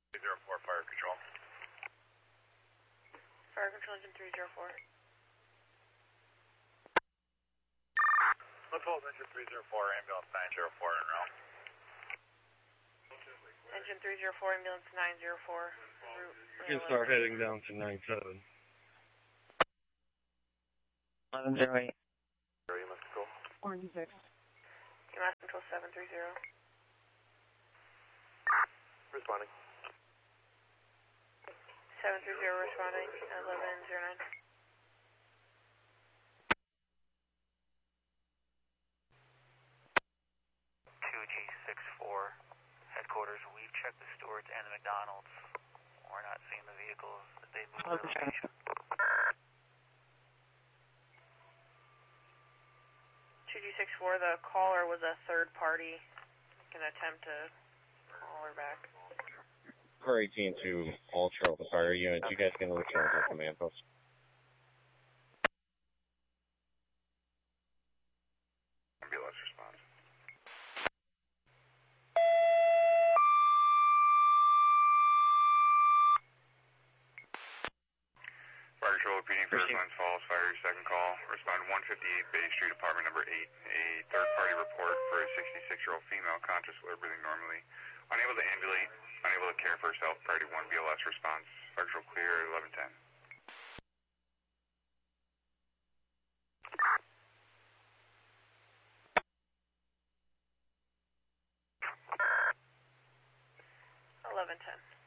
304 Fire Control. Fire Control Engine 304. Let's hold Engine 304, Ambulance 904 en route. Engine 304, Ambulance 904. We can start heading down to 97. 1108. EMS Control. Orange 6. EMS Control 730. Responding. 730 responding, 1109. G64 headquarters, we've checked the Stewart's and the McDonald's. We're not seeing the vehicles that they moved to the location. 2G64, the caller was a third party. Can attempt to call her back. Car 18 to all Charlotte Fire units, you guys can return to command post. Ambulance response. Fire Control repeating for Glens Falls Fire, second call. Respond 158 Bay Street, apartment number 8. A third-party report for a 66-year-old female, conscious, alert, breathing normally. Unable to ambulate, unable to care for herself. Priority 1 BLS response. Fire Control clear at 1110. Eleven ten.